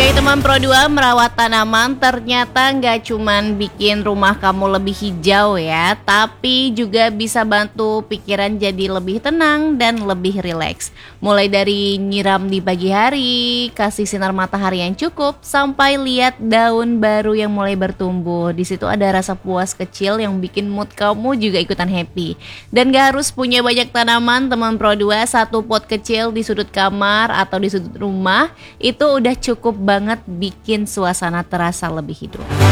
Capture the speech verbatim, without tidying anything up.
Oke teman Pro dua, merawat tanaman ternyata nggak cuman bikin rumah kamu lebih hijau ya, tapi juga bisa bantu pikiran jadi lebih tenang dan lebih rileks. Mulai dari nyiram di pagi hari, kasih sinar matahari yang cukup, sampai lihat daun baru yang mulai bertumbuh. Di situ ada rasa puas kecil yang bikin mood kamu juga ikutan happy. Dan gak harus punya banyak tanaman teman Pro dua, satu pot kecil di sudut kamar atau di sudut rumah itu udah cukup banget bikin suasana terasa lebih hidup.